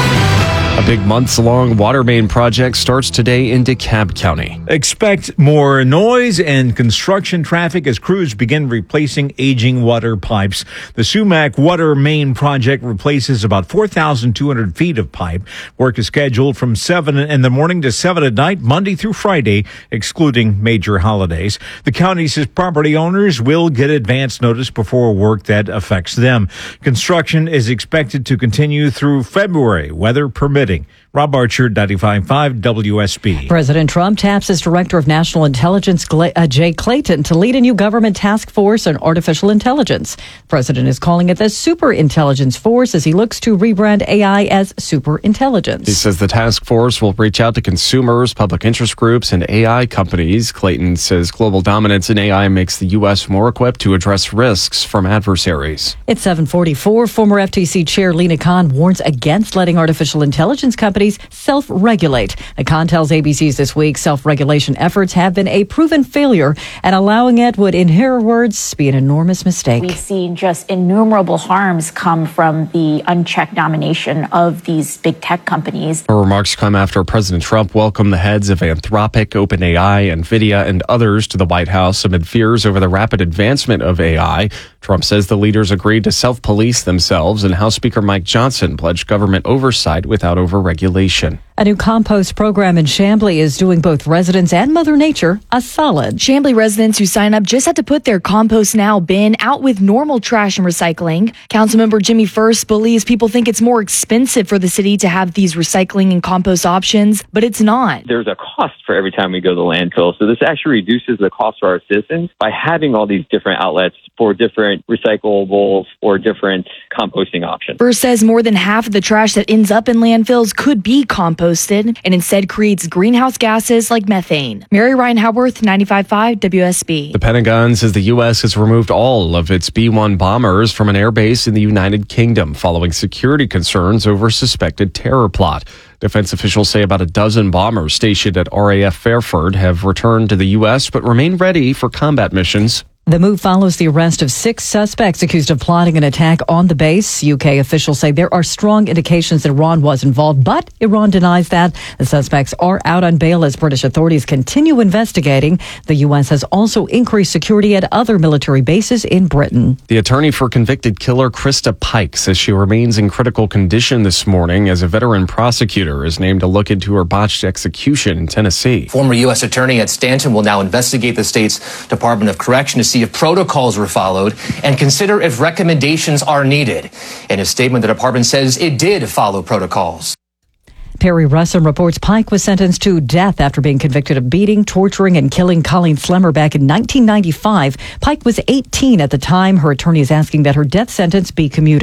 A big months-long water main project starts today in DeKalb County. Expect more noise and construction traffic as crews begin replacing aging water pipes. The Sumac Water Main Project replaces about 4,200 feet of pipe. Work is scheduled from 7 in the morning to 7 at night, Monday through Friday, excluding major holidays. The county says property owners will get advance notice before work that affects them. Construction is expected to continue through February, weather permitting. Rob Archer, 95.5 WSB. President Trump taps his Director of National Intelligence, Jay Clayton, to lead a new government task force on artificial intelligence. The president is calling it the Superintelligence Force as he looks to rebrand AI as superintelligence. He says the task force will reach out to consumers, public interest groups, and AI companies. Clayton says global dominance in AI makes the U.S. more equipped to address risks from adversaries. It's 7:44. Former FTC Chair Lina Khan warns against letting artificial intelligence companies self-regulate. Khan tells ABC's This Week self-regulation efforts have been a proven failure, and allowing it would, in her words, be an enormous mistake. We've seen just innumerable harms come from the unchecked domination of these big tech companies. Her remarks come after President Trump welcomed the heads of Anthropic, OpenAI, NVIDIA, and others to the White House amid fears over the rapid advancement of AI. Trump says the leaders agreed to self-police themselves, and House Speaker Mike Johnson pledged government oversight without overregulation. A new compost program in Chamblee is doing both residents and Mother Nature a solid. Chamblee residents who sign up just have to put their Compost Now bin out with normal trash and recycling. Councilmember Jimmy First believes people think it's more expensive for the city to have these recycling and compost options, but it's not. There's a cost for every time we go to the landfill, so this actually reduces the cost for our citizens by having all these different outlets for different recyclables or different composting options. First says more than half of the trash that ends up in landfills could be composted and instead creates greenhouse gases like methane. Mary Ryan Howarth, 95.5 WSB. The Pentagon says the U.S. has removed all of its B-1 bombers from an airbase in the United Kingdom following security concerns over suspected terror plot. Defense officials say about a dozen bombers stationed at RAF Fairford have returned to the U.S. but remain ready for combat missions. The move follows the arrest of 6 suspects accused of plotting an attack on the base. UK officials say there are strong indications that Iran was involved, but Iran denies that. The suspects are out on bail as British authorities continue investigating. The U.S. has also increased security at other military bases in Britain. The attorney for convicted killer Krista Pike says she remains in critical condition this morning as a veteran prosecutor is named to look into her botched execution in Tennessee. Former U.S. Attorney Ed Stanton will now investigate the state's Department of Correction to see if protocols were followed and consider if recommendations are needed. In a statement, the department says it did follow protocols. Perry Russom reports Pike was sentenced to death after being convicted of beating, torturing, and killing Colleen Slemmer back in 1995. Pike was 18 at the time. Her attorney is asking that her death sentence be commuted.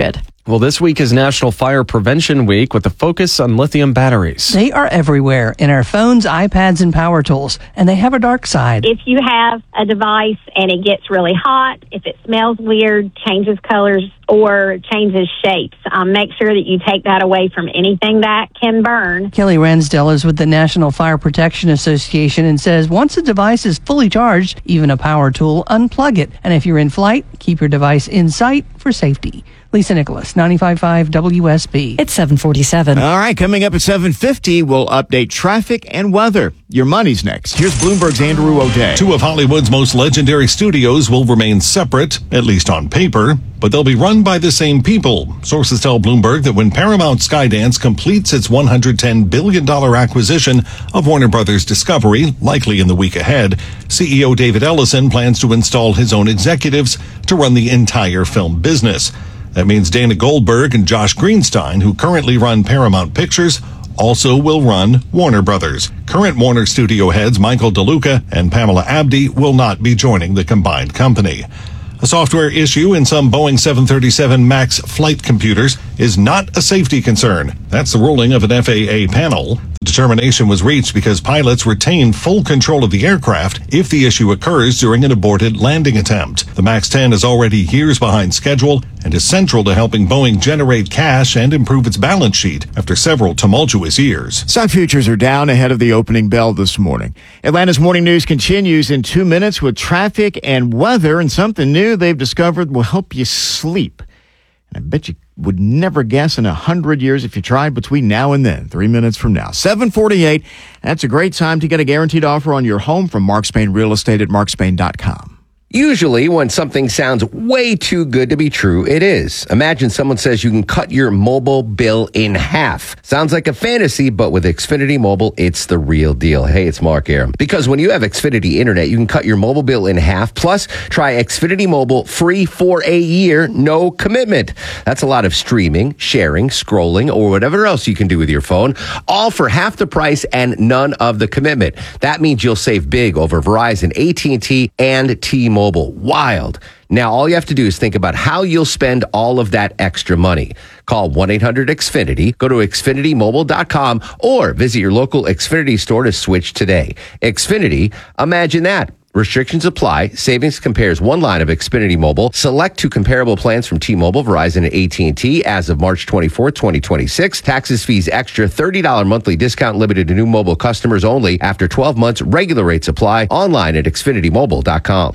Well, this week is National Fire Prevention Week with a focus on lithium batteries. They are everywhere in our phones, iPads, and power tools, and they have a dark side. If you have a device and it gets really hot, if it smells weird, changes colors, or changes shapes, make sure that you take that away from anything that can burn. Kelly Ransdell is with the National Fire Protection Association and says once a device is fully charged, even a power tool, unplug it. And if you're in flight, keep your device in sight for safety. Lisa Nicholas, 95.5 WSB. It's 7:47. All right, coming up at 7:50, we'll update traffic and weather. Your money's next. Here's Bloomberg's Andrew O'Day. Two of Hollywood's most legendary studios will remain separate, at least on paper, but they'll be run by the same people. Sources tell Bloomberg that when Paramount Skydance completes its $110 billion acquisition of Warner Brothers Discovery, likely in the week ahead, CEO David Ellison plans to install his own executives to run the entire film business. That means Dana Goldberg and Josh Greenstein, who currently run Paramount Pictures, also will run Warner Brothers. Current Warner studio heads Michael DeLuca and Pamela Abdi will not be joining the combined company. A software issue in some Boeing 737 MAX flight computers is not a safety concern. That's the ruling of an FAA panel. The determination was reached because pilots retain full control of the aircraft if the issue occurs during an aborted landing attempt. The MAX 10 is already years behind schedule and is central to helping Boeing generate cash and improve its balance sheet after several tumultuous years. Stock futures are down ahead of the opening bell this morning. Atlanta's morning news continues in 2 minutes with traffic and weather, and something new they've discovered will help you sleep. And I bet you would never guess in 100 years if you tried between now and then, 3 minutes from now. 7:48, that's a great time to get a guaranteed offer on your home from Mark Spain Real Estate at markspain.com. Usually, when something sounds way too good to be true, it is. Imagine someone says you can cut your mobile bill in half. Sounds like a fantasy, but with Xfinity Mobile, it's the real deal. Hey, it's Mark here. Because when you have Xfinity Internet, you can cut your mobile bill in half. Plus, try Xfinity Mobile free for a year, no commitment. That's a lot of streaming, sharing, scrolling, or whatever else you can do with your phone, all for half the price and none of the commitment. That means you'll save big over Verizon, AT&T, and T-Mobile. Wild. Now, all you have to do is think about how you'll spend all of that extra money. Call 1-800-XFINITY, go to XfinityMobile.com, or visit your local Xfinity store to switch today. Xfinity, imagine that. Restrictions apply. Savings compares one line of Xfinity Mobile. Select two comparable plans from T-Mobile, Verizon, and AT&T as of March 24, 2026. Taxes, fees, extra $30 monthly discount limited to new mobile customers only. After 12 months, regular rates apply. Online at XfinityMobile.com.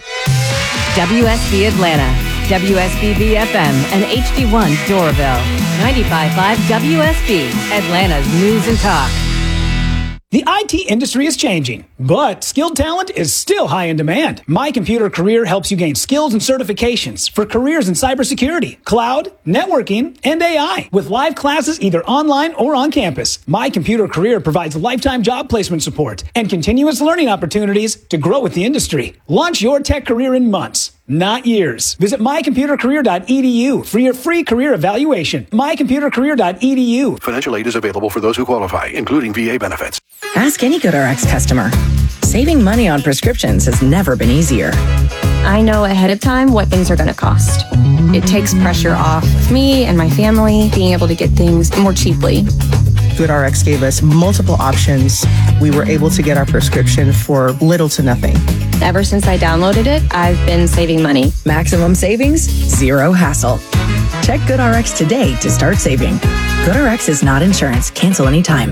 WSB Atlanta, WSBV FM, and HD1 Doraville. 95.5 WSB, Atlanta's News and Talk. The IT industry is changing, but skilled talent is still high in demand. My Computer Career helps you gain skills and certifications for careers in cybersecurity, cloud, networking, and AI. With live classes either online or on campus, My Computer Career provides lifetime job placement support and continuous learning opportunities to grow with the industry. Launch your tech career in months, not years. Visit mycomputercareer.edu for your free career evaluation. mycomputercareer.edu. Financial aid is available for those who qualify, including VA benefits. Ask any GoodRx customer. Saving money on prescriptions has never been easier. I know ahead of time what things are going to cost. It takes pressure off me and my family being able to get things more cheaply. GoodRx gave us multiple options. We were able to get our prescription for little to nothing. Ever since I downloaded it, I've been saving money. Maximum savings, zero hassle. Check GoodRx today to start saving. GoodRx is not insurance. Cancel anytime.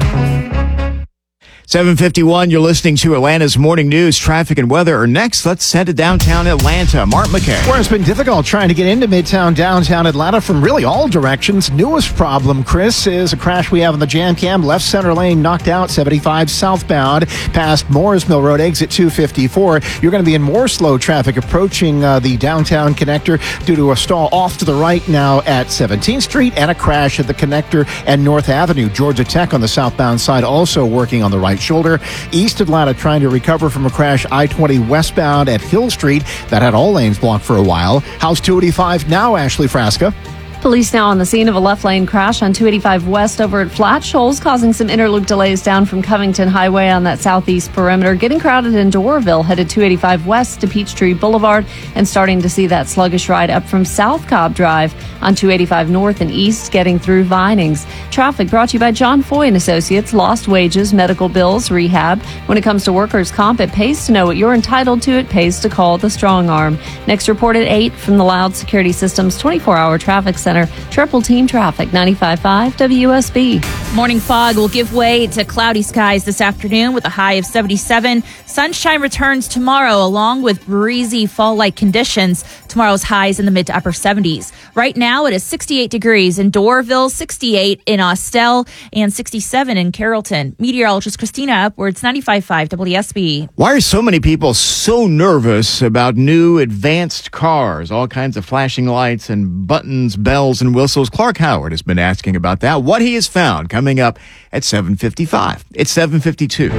7:51, you're listening to Atlanta's Morning News. Traffic and weather are next. Let's head to downtown Atlanta. Mark McKay. Where it's been difficult trying to get into Midtown, downtown Atlanta from really all directions. Newest problem, Chris, is a crash we have on the Jam Cam. Left center lane knocked out, 75 southbound, past Morris Mill Road, exit 254. You're going to be in more slow traffic approaching the downtown connector due to a stall off to the right now at 17th Street and a crash at the connector and North Avenue. Georgia Tech on the southbound side also working on the right shoulder. East Atlanta trying to recover from a crash I-20 westbound at Hill Street that had all lanes blocked for a while. House 285 now, Ashley Frasca. Police now on the scene of a left lane crash on 285 West over at Flat Shoals, causing some interloop delays down from Covington Highway on that southeast perimeter. Getting crowded in Doraville, headed 285 West to Peachtree Boulevard, and starting to see that sluggish ride up from South Cobb Drive on 285 North and East, getting through Vinings. Traffic brought to you by John Foy and Associates. Lost wages, medical bills, rehab. When it comes to workers' comp, it pays to know what you're entitled to. It pays to call the Strong Arm. Next report at 8 from the Loud Security Systems 24-hour traffic center. Triple Team Traffic, 95.5 WSB. Morning fog will give way to cloudy skies this afternoon with a high of 77. Sunshine returns tomorrow along with breezy fall-like conditions. Tomorrow's highs in the mid to upper 70s. Right now it is 68 degrees in Doraville, 68 in Austell, and 67 in Carrollton. Meteorologist Christina Upwards, 95.5 WSB. Why are so many people so nervous about new advanced cars? All kinds of flashing lights and buttons, bells, and whistles. Clark Howard has been asking about that. What he has found coming up at 7:55. It's 7:52.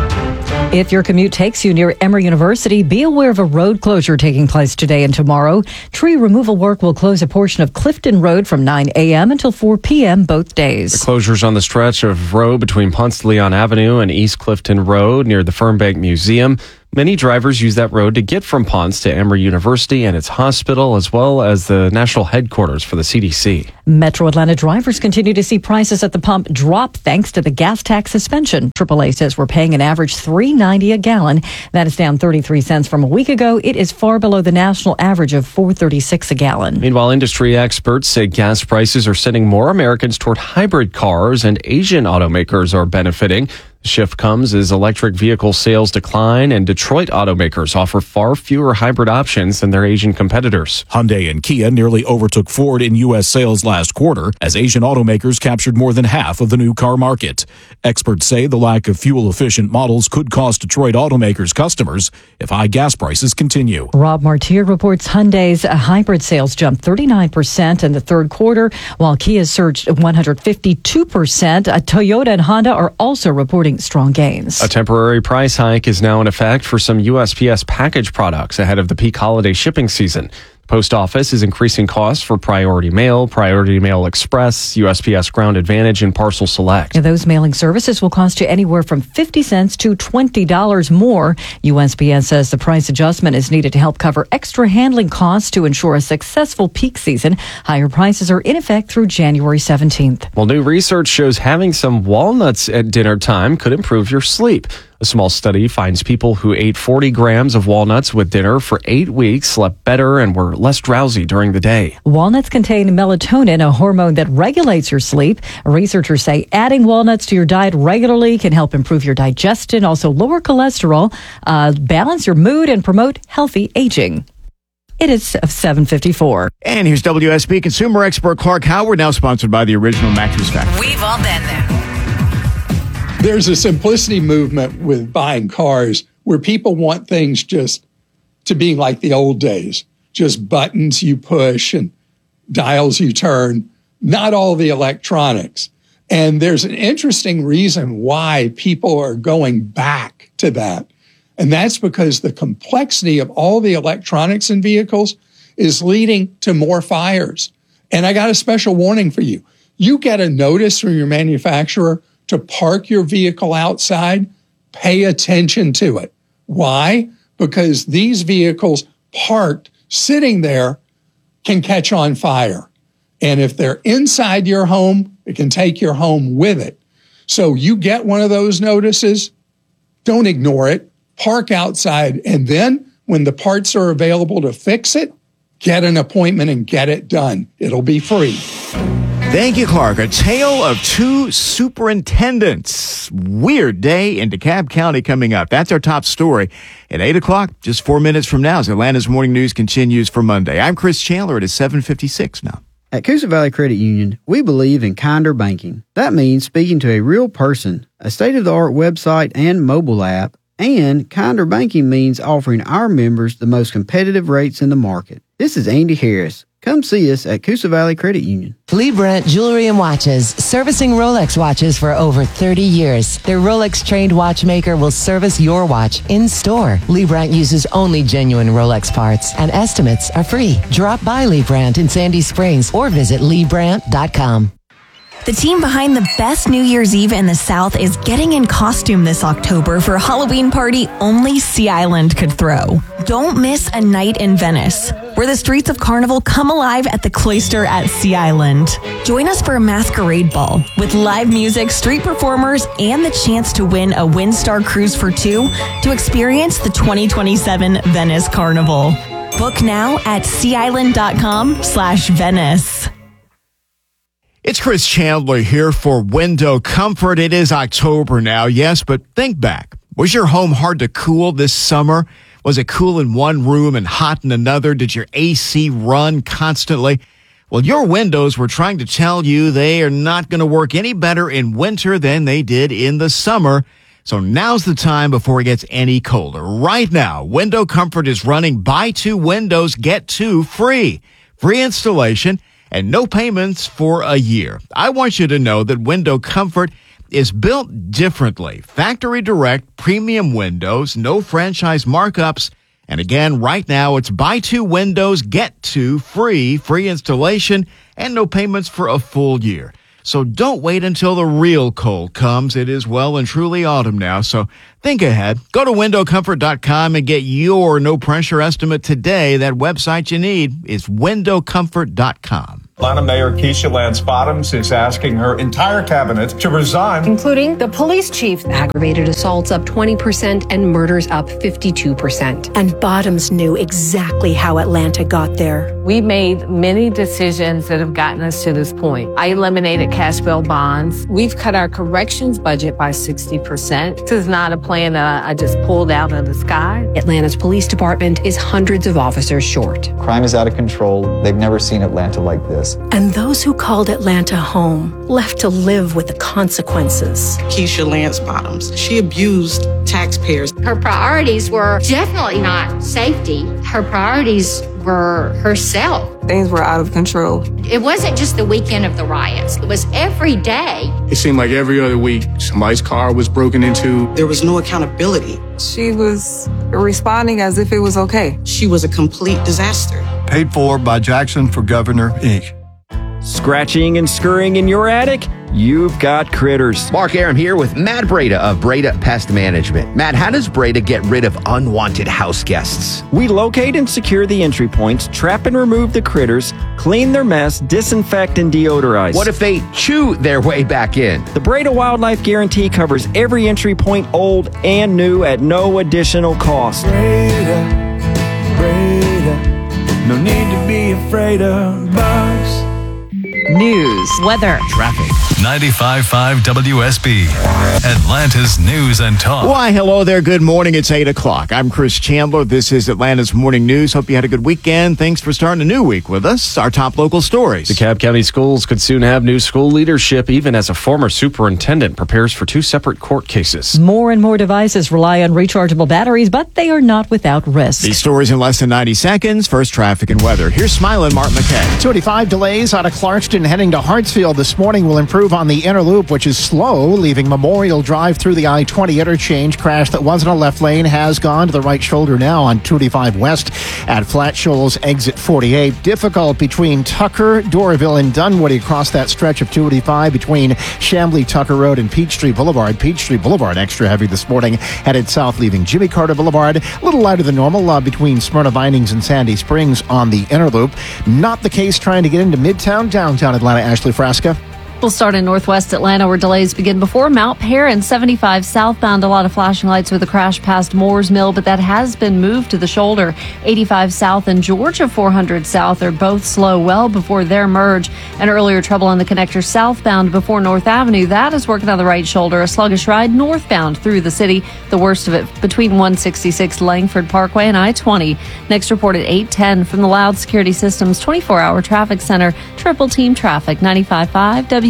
If your commute takes you near Emory University, be aware of a road closure taking place today and tomorrow. Tree removal work will close a portion of Clifton Road from 9 a.m. until 4 p.m. both days. The closures on the stretch of road between Ponce de Leon Avenue and East Clifton Road near the Fernbank Museum. Many drivers use that road to get from Ponce to Emory University and its hospital, as well as the national headquarters for the CDC. Metro Atlanta drivers continue to see prices at the pump drop thanks to the gas tax suspension. AAA says we're paying an average $3.90 a gallon. That is down 33 cents from a week ago. It is far below the national average of $4.36 a gallon. Meanwhile, industry experts say gas prices are sending more Americans toward hybrid cars, and Asian automakers are benefiting. The shift comes as electric vehicle sales decline, and Detroit automakers offer far fewer hybrid options than their Asian competitors. Hyundai and Kia nearly overtook Ford in U.S. sales last quarter as Asian automakers captured more than half of the new car market. Experts say the lack of fuel-efficient models could cost Detroit automakers customers if high gas prices continue. Rob Martier reports Hyundai's hybrid sales jumped 39% in the third quarter, while Kia surged 152%. Toyota and Honda are also reporting strong gains. A temporary price hike is now in effect for some USPS package products ahead of the peak holiday shipping season. The post office is increasing costs for Priority Mail Express, USPS Ground Advantage, and Parcel Select. And those mailing services will cost you anywhere from 50 cents to $20 more. USPS says the price adjustment is needed to help cover extra handling costs to ensure a successful peak season. Higher prices are in effect through January 17th. Well, new research shows having some walnuts at dinner time could improve your sleep. A small study finds people who ate 40 grams of walnuts with dinner for 8 weeks slept better and were less drowsy during the day. Walnuts contain melatonin, a hormone that regulates your sleep. Researchers say adding walnuts to your diet regularly can help improve your digestion, also lower cholesterol, balance your mood, and promote healthy aging. It is 7:54. And here's WSB consumer expert Clark Howard, now sponsored by the Original Mattress Factory. We've all been there. There's a simplicity movement with buying cars where people want things just to be like the old days, just buttons you push and dials you turn, not all the electronics. And there's an interesting reason why people are going back to that. And that's because the complexity of all the electronics in vehicles is leading to more fires. And I got a special warning for you. You get a notice from your manufacturer to park your vehicle outside, pay attention to it. Why? Because these vehicles parked, sitting there, can catch on fire. And if they're inside your home, it can take your home with it. So you get one of those notices, don't ignore it, park outside, and then when the parts are available to fix it, get an appointment and get it done. It'll be free. Thank you, Clark. A tale of two superintendents. Weird day in DeKalb County coming up. That's our top story. At 8 o'clock, just 4 minutes from now, as Atlanta's Morning News continues for Monday. I'm Chris Chandler. It is 7:56 now. At Coosa Valley Credit Union, we believe in kinder banking. That means speaking to a real person, a state-of-the-art website and mobile app, and kinder banking means offering our members the most competitive rates in the market. This is Andy Harris. Come see us at Coosa Valley Credit Union. Lee Brandt Jewelry and Watches, servicing Rolex watches for over 30 years. Their Rolex-trained watchmaker will service your watch in store. Lee Brandt uses only genuine Rolex parts, and estimates are free. Drop by Lee Brandt in Sandy Springs or visit LeeBrandt.com. The team behind the best New Year's Eve in the South is getting in costume this October for a Halloween party only Sea Island could throw. Don't miss a night in Venice, where the streets of Carnival come alive at the Cloister at Sea Island. Join us for a masquerade ball with live music, street performers, and the chance to win a Windstar Cruise for two to experience the 2027 Venice Carnival. Book now at seaisland.com/Venice. It's Chris Chandler here for Window Comfort. It is October now, yes, but think back. Was your home hard to cool this summer? Was it cool in one room and hot in another? Did your AC run constantly? Well, your windows were trying to tell you they are not going to work any better in winter than they did in the summer. So now's the time before it gets any colder. Right now, Window Comfort is running buy two windows, get two free. Free installation and no payments for a year. I want you to know that Window Comfort is built differently. Factory direct premium windows, no franchise markups. And again, right now it's buy two windows, get two free. Free installation and no payments for a full year. So don't wait until the real cold comes. It is well and truly autumn now. So think ahead. Go to windowcomfort.com and get your no pressure estimate today. That website you need is windowcomfort.com. Atlanta Mayor Keisha Lance Bottoms is asking her entire cabinet to resign, including the police chief. Aggravated assaults up 20% and murders up 52%. And Bottoms knew exactly how Atlanta got there. We made many decisions that have gotten us to this point. I eliminated cash bail bonds. We've cut our corrections budget by 60%. This is not a plan that I just pulled out of the sky. Atlanta's police department is hundreds of officers short. Crime is out of control. They've never seen Atlanta like this. And those who called Atlanta home left to live with the consequences. Keisha Lance Bottoms, she abused taxpayers. Her priorities were definitely not safety. Her priorities were herself. Things were out of control. It wasn't just the weekend of the riots. It was every day. It seemed like every other week, somebody's car was broken into. There was no accountability. She was responding as if it was okay. She was a complete disaster. Paid for by Jackson for Governor, Inc. Scratching and scurrying in your attic? You've got critters. Mark Aram here with Matt Breda of Breda Pest Management. Matt, how does Breda get rid of unwanted house guests? We locate and secure the entry points, trap and remove the critters, clean their mess, disinfect and deodorize. What if they chew their way back in? The Breda Wildlife Guarantee covers every entry point, old and new, at no additional cost. Breda, no need to be afraid of bugs. News, weather, traffic. 95.5 WSB, Atlanta's news and talk. Why, hello there. Good morning. It's 8 o'clock. I'm Chris Chandler. This is Atlanta's Morning News. Hope you had a good weekend. Thanks for starting a new week with us. Our top local stories. DeKalb County schools could soon have new school leadership, even as a former superintendent prepares for two separate court cases. More and more devices rely on rechargeable batteries, but they are not without risk. These stories in less than 90 seconds. First, traffic and weather. Here's Smiling Mark McKay. 25 delays out of Clarkston heading to Hartsfield this morning will improve on the inner loop, which is slow, leaving Memorial Drive through the I-20 interchange. Crash that was in a left lane has gone to the right shoulder now on 285 West at Flat Shoals exit 48. Difficult between Tucker, Doraville, and Dunwoody across that stretch of 285 between Chamblee, Tucker Road, and Peachtree Boulevard. Peachtree Boulevard extra heavy this morning, headed south, leaving Jimmy Carter Boulevard a little lighter than normal between Smyrna Vinings and Sandy Springs on the inner loop. Not the case trying to get into Midtown, downtown Atlanta. Ashley Frasca. We'll start in northwest Atlanta, where delays begin before Mount Perrin. 75 southbound, a lot of flashing lights with a crash past Moore's Mill, but that has been moved to the shoulder. 85 south and Georgia 400 south are both slow well before their merge. And earlier trouble on the connector southbound before North Avenue. That is working on the right shoulder. A sluggish ride northbound through the city. The worst of it between 166 Langford Parkway and I-20. Next report at 8:10 from the Loud Security Systems 24-hour traffic center. Triple team traffic, 95.5 W.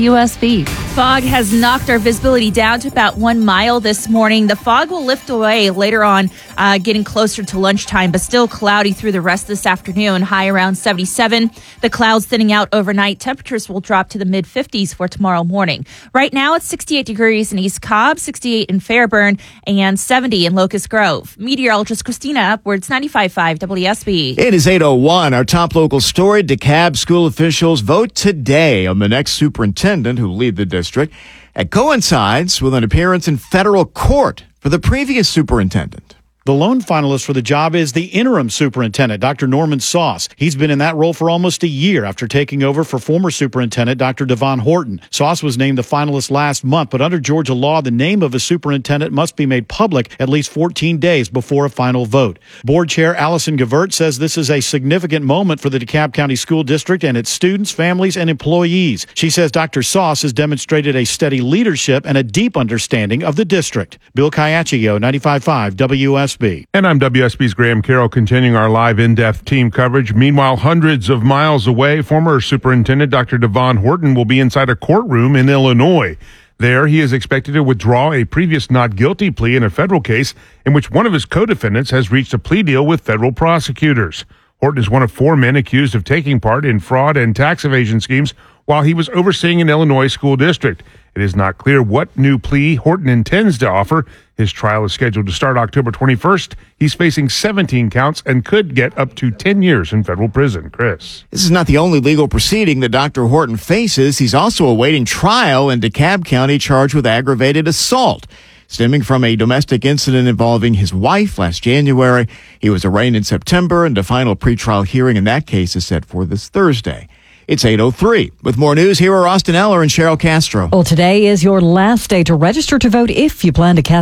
WSB. Fog has knocked our visibility down to about 1 mile this morning. The fog will lift away later on, getting closer to lunchtime, but still cloudy through the rest of this afternoon. High around 77. The clouds thinning out overnight. Temperatures will drop to the mid-50s for tomorrow morning. Right now, it's 68 degrees in East Cobb, 68 in Fairburn, and 70 in Locust Grove. Meteorologist Christina Upwards, 95.5 WSB. It is 8:01. Our top local story, DeKalb school officials vote today on the next superintendent who will lead the district. It coincides with an appearance in federal court for the previous superintendent. The lone finalist for the job is the interim superintendent, Dr. Norman Sauce. He's been in that role for almost a year after taking over for former superintendent, Dr. Devon Horton. Sauce was named the finalist last month, but under Georgia law, the name of a superintendent must be made public at least 14 days before a final vote. Board Chair Allison Gavert says this is a significant moment for the DeKalb County School District and its students, families, and employees. She says Dr. Sauce has demonstrated a steady leadership and a deep understanding of the district. Bill Caiaccio, 95.5 WSB. And I'm WSB's Graham Carroll, continuing our live in-depth team coverage. Meanwhile, hundreds of miles away, former Superintendent Dr. Devon Horton will be inside a courtroom in Illinois. There, he is expected to withdraw a previous not guilty plea in a federal case in which one of his co-defendants has reached a plea deal with federal prosecutors. Horton is one of 4 men accused of taking part in fraud and tax evasion schemes while he was overseeing an Illinois school district. It is not clear what new plea Horton intends to offer. His trial is scheduled to start October 21st. He's facing 17 counts and could get up to 10 years in federal prison. Chris. This is not the only legal proceeding that Dr. Horton faces. He's also awaiting trial in DeKalb County, charged with aggravated assault, stemming from a domestic incident involving his wife last January. He was arraigned in September, and the final pretrial hearing in that case is set for this Thursday. It's 8:03. With more news, here are Austin Eller and Cheryl Castro. Well, today is your last day to register to vote if you plan to cast